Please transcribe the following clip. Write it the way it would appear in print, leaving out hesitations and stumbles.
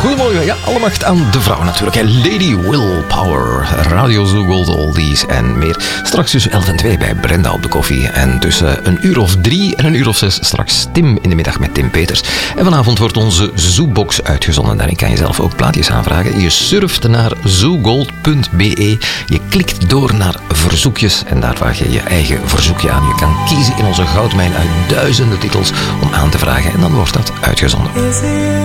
Goedemorgen, ja, alle macht aan de vrouw natuurlijk. Lady Willpower, Radio Zoo Gold Oldies en meer. Straks tussen 11 en 2 bij Brenda op de koffie. En tussen 1:03 en 1:06 straks Tim in de middag met Tim Peters. En vanavond wordt onze Zoobox uitgezonden. Daarin kan je zelf ook plaatjes aanvragen. Je surft naar zoogold.be. Je klikt door naar verzoekjes en daar vraag je je eigen verzoekje aan. Je kan kiezen in onze goudmijn uit duizenden titels om aan te vragen en dan wordt dat uitgezonden.